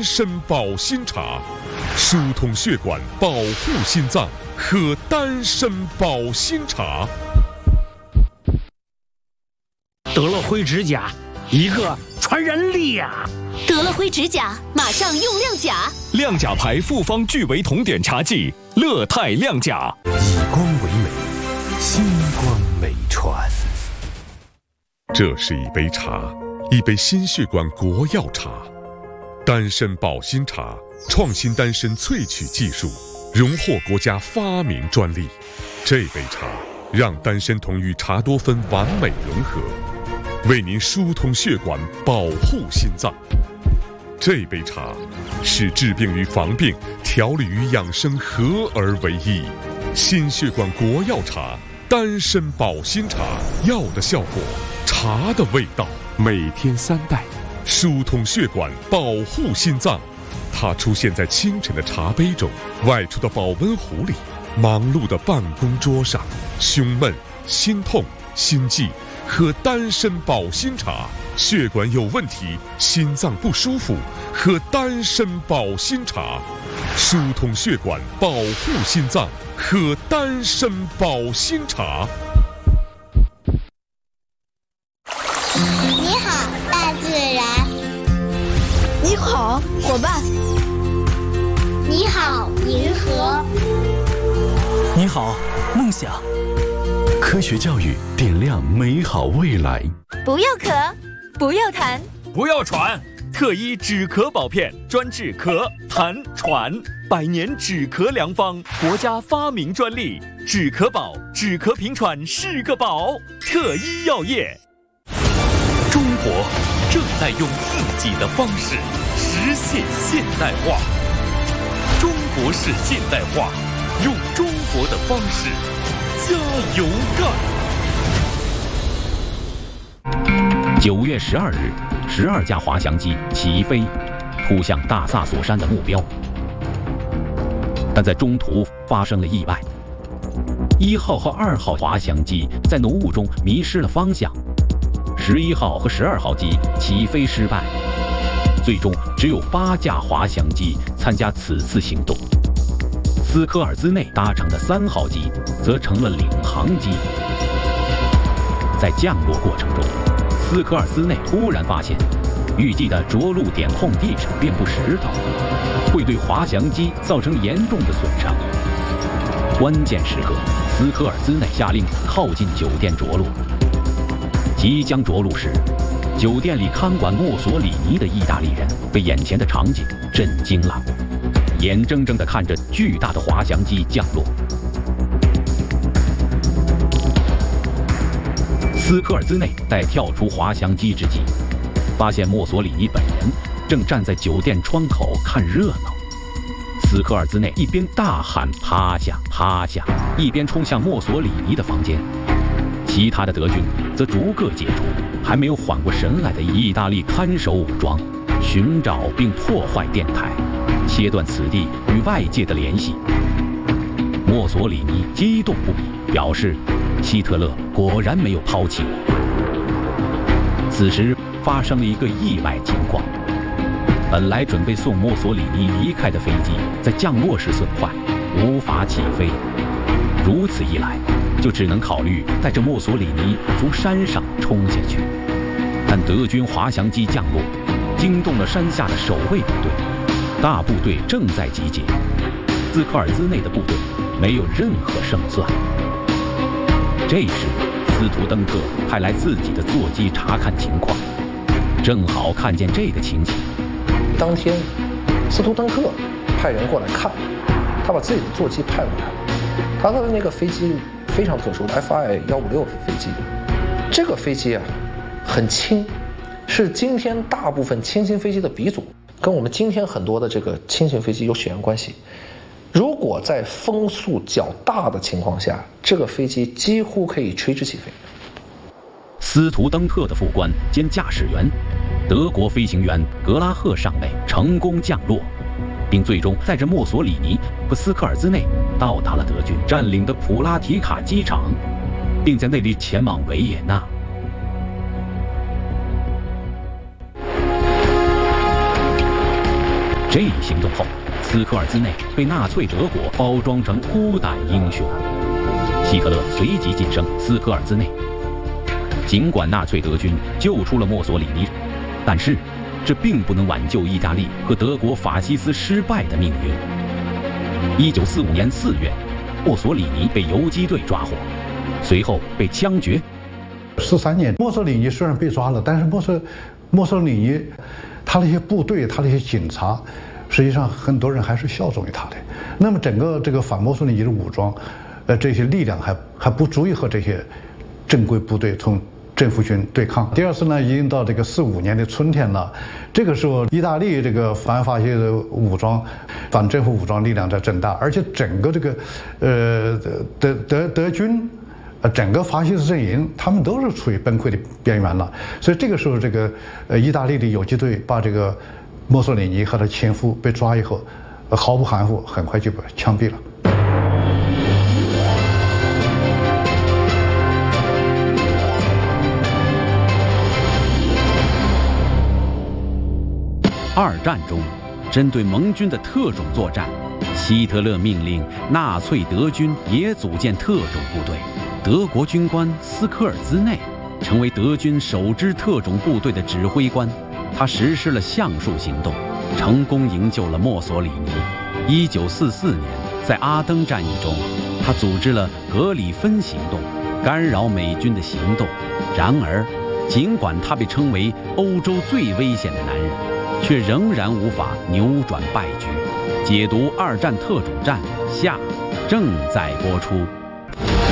参保心茶，疏通血管，保护心脏。喝丹参保心茶。 得了灰指甲，一个传人力呀！ 得了灰指甲，马上用亮甲。 亮甲牌复方聚维酮碘茶剂，乐泰亮甲。 以光为美，星光美传。 这是一杯茶，一杯心血管国药茶。丹参保心茶，创新丹参萃取技术，荣获国家发明专利。这杯茶让丹参酮与茶多酚完美融合，为您疏通血管，保护心脏。这杯茶是治病与防病、调理与养生合而为一。心血管国药茶，丹参保心茶，药的效果，茶的味道。每天3袋，疏通血管，保护心脏。它出现在清晨的茶杯中，外出的保温壶里，忙碌的办公桌上。胸闷、心痛、心悸，喝丹参保心茶；血管有问题，心脏不舒服，喝丹参保心茶。疏通血管，保护心脏，喝丹参保心茶。 你好，大自然。 你好，伙伴。 你好，银河。 你好，梦想。科学教育点亮美好未来。 不要咳，不要痰， 不要喘。特一止咳宝片，专治咳、痰、喘，100年止咳良方，国家发明专利。止咳宝，止咳平喘是个宝。特一药业。中国正在用自己的方式实现现代化。中国式现代化，用中国的方式，加油干！9月12日，12架滑翔机起飞，扑向大萨索山的目标。但在中途发生了意外，1号和2号滑翔机在浓雾中迷失了方向，11号和12号机起飞失败。最终只有8架滑翔机参加此次行动，斯科尔兹内搭乘的3号机则成了领航机。在降落过程中，斯科尔兹内突然发现，预计的着陆点空地上遍布石头，会对滑翔机造成严重的损伤。关键时刻，斯科尔兹内下令靠近酒店着陆。即将着陆时，酒店里看管墨索里尼的意大利人被眼前的场景震惊了，眼睁睁地看着巨大的滑翔机降落。斯科尔兹内在跳出滑翔机之际，发现墨索里尼本人正站在酒店窗口看热闹。斯科尔兹内一边大喊“趴下，趴下”，一边冲向墨索里尼的房间。其他的德军则逐个解除还没有缓过神来的意大利看守武装，寻找并破坏电台，切断此地与外界的联系。墨索里尼激动不已，表示希特勒果然没有抛弃我。此时发生了一个意外情况，本来准备送墨索里尼离开的飞机在降落时损坏，无法起飞。如此一来，就只能考虑带着墨索里尼从山上冲下去。但德军滑翔机降落，惊动了山下的守卫部队，大部队正在集结。斯科尔兹内的部队没有任何胜算。这时，斯图登特派来自己的座机查看情况，正好看见这个情形。 当天，斯图登特派人过来看，他把自己的座机派过来了。他的那个飞机非常特殊的 FI-156飞机，这个飞机啊很轻，是今天大部分轻型飞机的鼻祖，跟我们今天很多的这个轻型飞机有血缘关系。如果在风速较大的情况下，这个飞机几乎可以垂直起飞。 斯图登特的副官兼驾驶员，德国飞行员格拉赫上尉成功降落，并最终载着墨索里尼和斯科尔兹内到达了德军占领的普拉提卡机场，并在那里前往维也纳。 这一行动后，斯科尔兹内被纳粹德国包装成孤胆英雄，希特勒随即晋升斯科尔兹内。尽管纳粹德军救出了墨索里尼，但是这并不能挽救意大利和德国法西斯失败的命运。1945年4月，墨索里尼被游击队抓获，随后被枪决。 43年，墨索里尼虽然被抓了，但是墨索里尼他那些部队，他那些警察，实际上很多人还是效忠于他的。那么整个这个反墨索里尼的武装，这些力量还不足以和这些正规部队从政府军对抗。第二次呢，已经到这个45年的春天了，这个时候意大利这个反法西斯武装、反政府武装力量在增大，而且整个这个德军。整个法西斯阵营，他们都是处于崩溃的边缘了，所以这个时候，这个意大利的游击队把这个墨索里尼和他前夫被抓以后，毫不含糊，很快就被枪毙了。 二战中，针对盟军的特种作战，希特勒命令纳粹德军也组建特种部队。德国军官斯科尔兹内成为德军首支特种部队的指挥官，他实施了橡树行动，成功营救了墨索里尼。1944年，在阿登战役中，他组织了格里芬行动，干扰美军的行动。然而，尽管他被称为欧洲最危险的男人，却仍然无法扭转败局。解读二战特种战下正在播出。